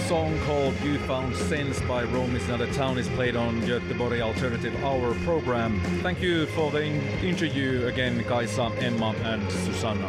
song called You Found Sense by Rome is Not a Town is played on Göteborg Alternative Hour program. Thank you for the interview again, Kaisa, Emma and Susanna.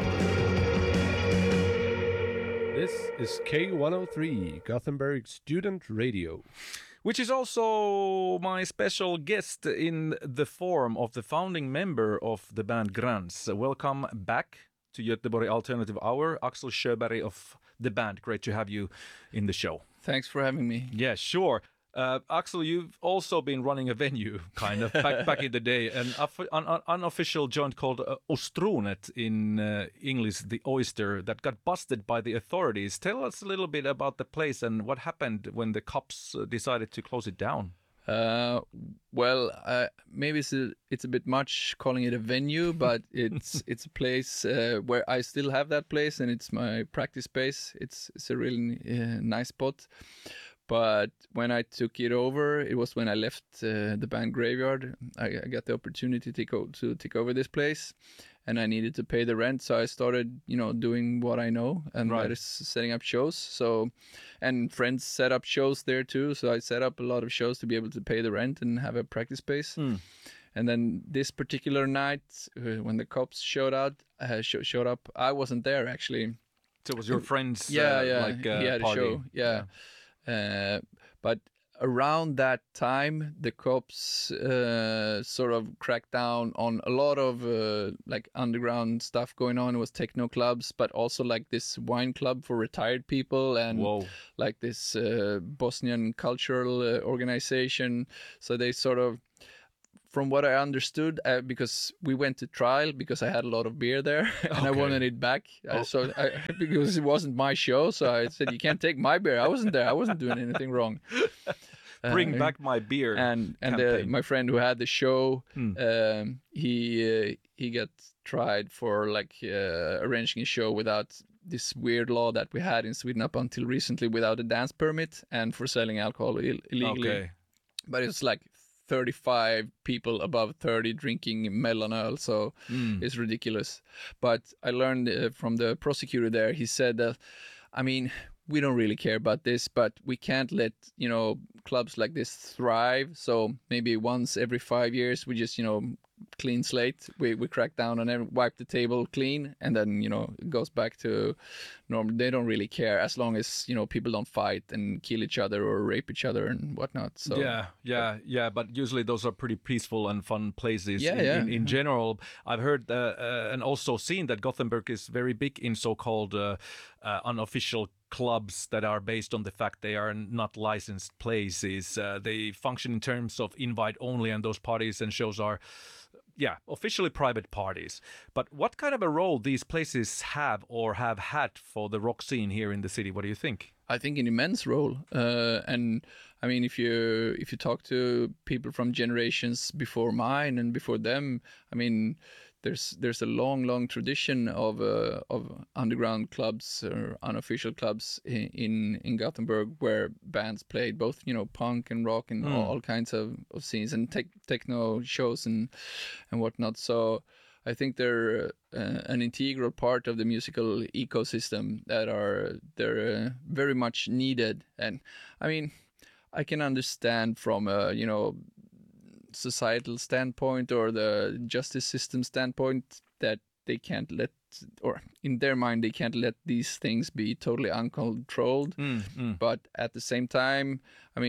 This is K103, Gothenburg Student Radio. Which is also my special guest in the form of the founding member of the band Grans. Welcome back to Göteborg Alternative Hour, Axel Sjöberg of the band. Great to have you in the show. Thanks for having me. Yeah, sure. Axel, you've also been running a venue, kind of, back in the day, an unofficial joint called Ostronet in English, the Oyster, that got busted by the authorities. Tell us a little bit about the place and what happened when the cops decided to close it down. Maybe it's a bit much calling it a venue, but it's a place where I still have that place, and it's my practice space. It's a really nice spot. But when I took it over, it was when I left the band Graveyard. I got the opportunity to take over this place, and I needed to pay the rent. So I started, doing what I know, and that is setting up shows. So, and friends set up shows there too. So I set up a lot of shows to be able to pay the rent and have a practice space. And then this particular night, when the cops showed up, I wasn't there actually. So it was your friend's he had party. a show. Yeah. But around that time, the cops sort of cracked down on a lot of underground stuff going on. It was techno clubs, but also like this wine club for retired people, and like this Bosnian cultural organization. So they sort of, from what I understood, because we went to trial because I had a lot of beer there and I wanted it back. Because it wasn't my show, so I said, "You can't take my beer. I wasn't there. I wasn't doing anything wrong." Bring back my beer. And my friend who had the show, he got tried for arranging a show without this weird law that we had in Sweden up until recently, without a dance permit, and for selling alcohol illegally. Okay. But it's like 35 people above 30 drinking mellanöl, so it's ridiculous. But I learned from the prosecutor there, he said that, we don't really care about this, but we can't let, clubs like this thrive. So maybe once every 5 years, we just, clean slate. We crack down on it, wipe the table clean, and then, it goes back to normal. They don't really care as long as, people don't fight and kill each other or rape each other and whatnot. So Yeah. But usually those are pretty peaceful and fun places. In general, I've heard and also seen that Gothenburg is very big in so-called unofficial clubs that are based on the fact they are not licensed places. They function in terms of invite only, and those parties and shows are officially private parties. But what kind of a role these places have or have had for the rock scene here in the city? What do you think? I think an immense role. And if you talk to people from generations before mine and before them, there's a long tradition of underground clubs or unofficial clubs in Gothenburg, where bands played both punk and rock and all kinds of scenes, and techno shows and whatnot. So I think they're an integral part of the musical ecosystem they're very much needed. And I can understand from a societal standpoint or the justice system standpoint that they can't let, or in their mind they can't let these things be totally uncontrolled. But at the same time,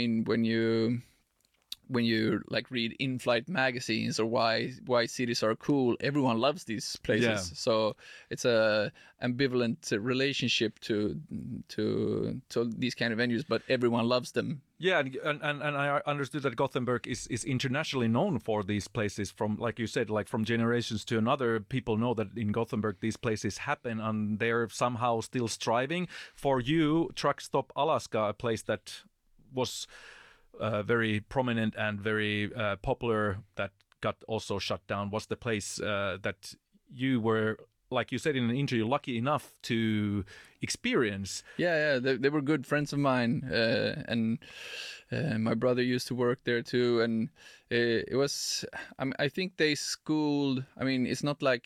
when you read in-flight magazines or why cities are cool, everyone loves these places. Yeah. So it's a ambivalent relationship to these kind of venues, but everyone loves them. Yeah, and I understood that Gothenburg is internationally known for these places, from, like you said, from generations to another. People know that in Gothenburg these places happen, and they're somehow still striving. For you, Truck Stop Alaska, a place that was very prominent and very popular, that got also shut down, was the place that you were, like you said in an interview, lucky enough to experience. Yeah, they were good friends of mine, and my brother used to work there too, and it was, I think they schooled, it's not like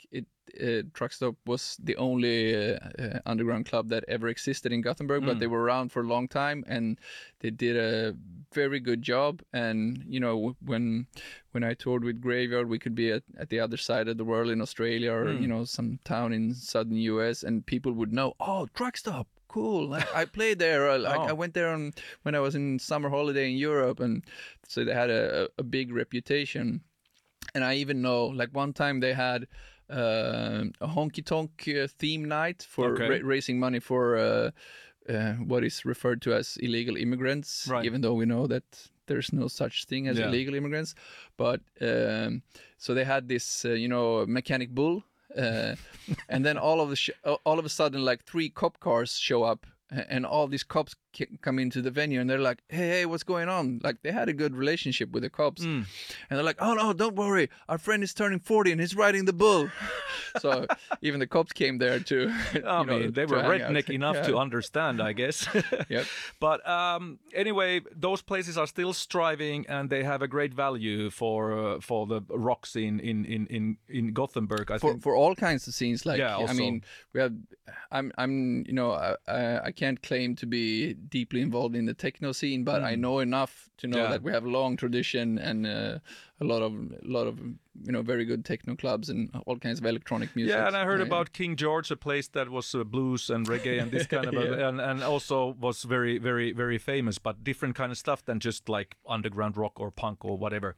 Truck Stop was the only underground club that ever existed in Gothenburg, but they were around for a long time and they did a very good job. And you know, when I toured with Graveyard, we could be at the other side of the world in Australia or you know, some town in southern US, and people would know, oh, Truck Stop. Cool. Like, I played there. I went there when I was in summer holiday in Europe, and so they had a big reputation. And I even know, like one time they had a honky tonk theme night for raising money for what is referred to as illegal immigrants, even though we know that there's no such thing as illegal immigrants. But so they had this, you know, Mechanic Bull. And then all of a sudden, like 3 cop cars show up, and all these cops come into the venue, and they're like, hey, what's going on? Like, they had a good relationship with the cops, and they're like, oh no, don't worry, our friend is turning 40 and he's riding the bull. So even the cops came there to I mean, they were redneck enough to understand, I guess. Yep. But anyway, those places are still striving, and they have a great value for the rock scene in Gothenburg. I think for all kinds of scenes. Like, also. I mean, we have. I'm you know, I can't claim to be deeply involved in the techno scene, but I know enough to know that we have a long tradition and a lot of you know, very good techno clubs and all kinds of electronic music. Yeah, and I heard about King George, a place that was blues and reggae and this kind of and also was very, very, very famous, but different kind of stuff than just like underground rock or punk or whatever.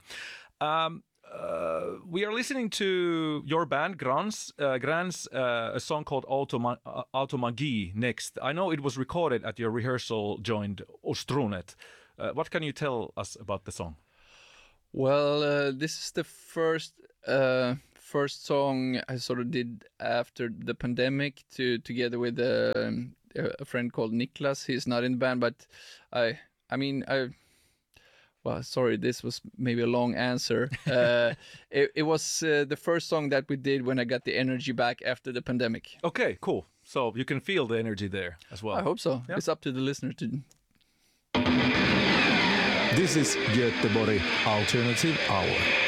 We are listening to your band, Grans, a song called Automagi next. I know it was recorded at your rehearsal joint Ostrunet. What can you tell us about the song? Well, this is the first song I sort of did after the pandemic together with a friend called Niklas. He's not in the band, but well, sorry, this was maybe a long answer. It was the first song that we did when I got the energy back after the pandemic. Okay, cool. So you can feel the energy there as well. I hope so. Yeah. It's up to the listener to... This is Göteborg Alternative Hour.